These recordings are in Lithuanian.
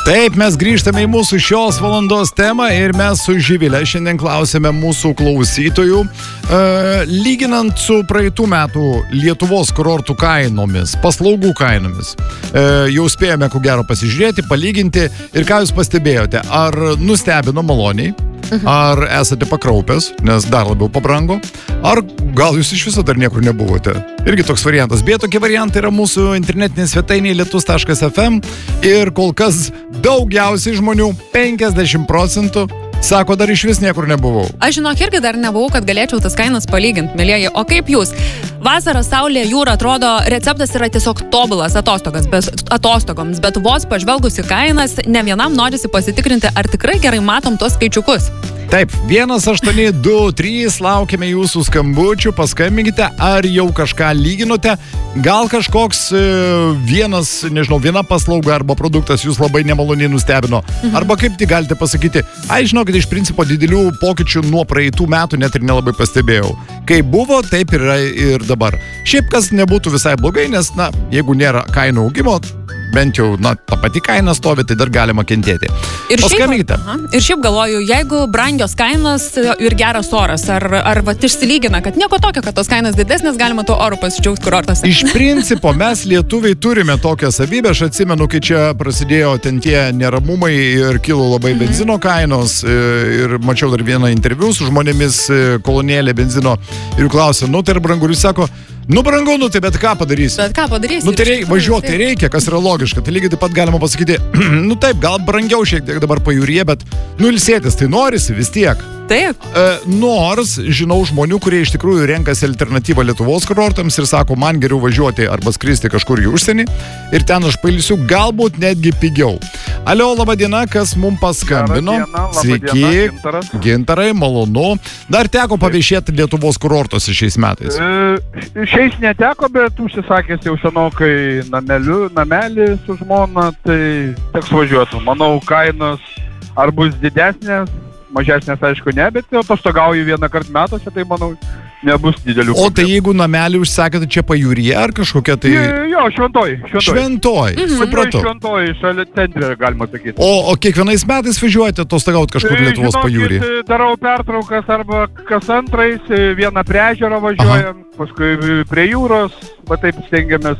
Taip, mes grįžtame į mūsų šios valandos temą ir mes su Živilė šiandien klausėme mūsų klausytojų. Lyginant su praeitų metų Lietuvos kurortų kainomis, paslaugų kainomis, jau spėjome ko gero pasižiūrėti, palyginti ir ką jūs pastebėjote, ar nustebino maloniai, ar esate pakraupęs, nes dar labiau pabrango, ar gal jūs iš viso dar niekur nebuvote. Irgi toks variantas. Beje, tokie variantai yra mūsų internetinė svetainė lietus.fm ir kol kas daugiausiai žmonių, 50%, sako, dar iš vis niekur nebuvau. Aš žinok, irgi dar nebuvau, kad galėčiau tas kainas palyginti, mėlieji. O kaip jūs? Vasara, saulė, jūra, atrodo, receptas yra tiesiog tobulas atostogoms, bet vos pažvelgus į kainas, ne vienam norisi pasitikrinti, ar tikrai gerai matom tos skaičiukus. Taip, 1823, laukiame jūsų skambučių, paskambinkite, ar jau kažką lyginote, gal kažkoks viena paslauga arba produktas jūs labai nemaloniai nustebino, arba kaip tik galite pasakyti, žinokit, iš principo didelių pokyčių nuo praeitų metų net ir nelabai pastebėjau. Kaip buvo, taip yra ir dabar. Šiaip kas nebūtų visai blogai, nes, jeigu nėra kainų augimo, bent jau, ta pati kaina stovi, tai dar galima kentėti. Paskambinkite. Ir šiaip galvoju, jeigu brangios kainos ir geras oras, ar išsilygina, kad nieko tokio, kad tos kainos didesnės, galima tuo oru pasidžiaugti kurortuose. Iš principo, mes lietuviai turime tokią savybę, aš atsimenu, kai čia prasidėjo ten tie neramumai ir kilo labai benzino kainos ir mačiau dar vieną interviu su žmonėmis kolonėlė benzino ir klausė, tai ir brangu, ir sako, brangu, tai bet ką padarysi? Bet ką padarysi? Tai važiuoti reikia, kas yra logiška. Tai lygiai taip pat galima pasakyti, taip, gal brangiau šiek tiek dabar pajūryje, bet ilsėtis tai norisi vis tiek. Taip. Nors žinau žmonių, kurie iš tikrųjų renkasi alternatyvą Lietuvos kurortams ir sako, man geriau važiuoti arba skristi kažkur į užsienį ir ten aš pailsiu galbūt netgi pigiau. Alio, laba diena, kas mums paskambino? Sveiki, Gintarai, malonu. Dar teko paviešėti Lietuvos kurortuose šiais metais? Šiais neteko, bet užsisakęs jau senokai namelį su žmona, tai teks važiuoti. Manau, kainos ar bus didesnės, mažesnės, aišku, ne, bet atostogauju vieną kartą metuose, tai manau, nebus didelių problemų. O tai jeigu namelį užsakėte čia pajūryje ar kažkokia tai... Jo, Šventoj. Supratau. Šventoj, šalia centre, galima sakyti. O kiekvienais metais važiuojate atostogauti kažkur Lietuvos pajūrį? Darau pertraukas arba kas antrais, vieną prie ežero važiuojam, paskui prie jūros, va taip stengiamės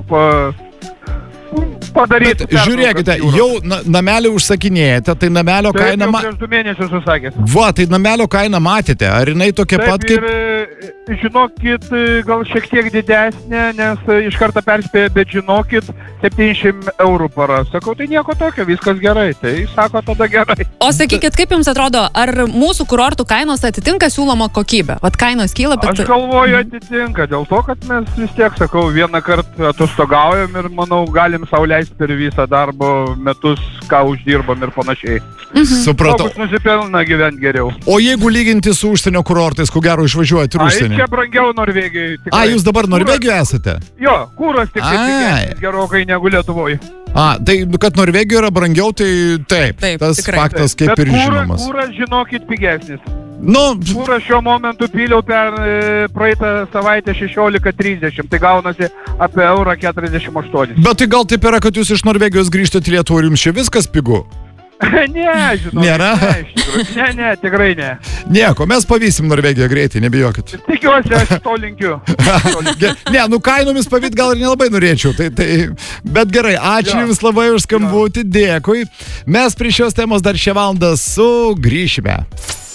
padaryti. Bet žiūrėkite, jau namelį užsakinėjate, tai namelio kainą... Taip, prieš 2 mėnesius užsakęs. Va, tai namelio kainą matėte, ar jinai tokia pat kaip... Žinokit, gal šiek tiek didesnė, nes iš karto perspėjo, bet žinokit, 700 eurų para. Sakau, tai nieko tokio, viskas gerai. Tai sako, tada gerai. O sakykit, kaip jums atrodo, ar mūsų kurortų kainos atitinka siūloma kokybę? Vat kainos kyla, bet... Aš galvoju, atitinka, dėl to, kad mes vis tiek, sakau, vieną kartą atostogaujam ir, manau, galim sau leisti per visą darbo metus, ką uždirbam ir panašiai. Supratau. Kokius nusipelna gyventi geriau. O jeigu lyginti su užsienio kurortais, ko gero išvažiuojate ir užsienį? Čia brangiau Norvegijai. Jūs dabar Norvegijoje esate? Jo, kūras tik gerokai negu Lietuvoje. Tai, kad Norvegijoje yra brangiau, tai taip tas tikrai, faktas kaip ir žinomas. Bet kūras, žinokit, pigesnis. Kūras šiuo momentu pyliau per praeitą savaitę 16,30, tai gaunasi apie €48. Bet tai gal taip yra, kad jūs iš Norvegijos grįžtate į Lietuvą ir jums čia viskas pigu? Ne, žinok. Nėra? Ne, tikrai ne. Nieko, mes pavysim Norvegiją greitai, nebijokit. Tikiuosi, aš to linkiu. Kainomis pavyt gal ir nelabai norėčiau, bet gerai, ačiū Jums labai už skambutį, dėkui. Mes prie šios temos dar šią valandą sugrįšime.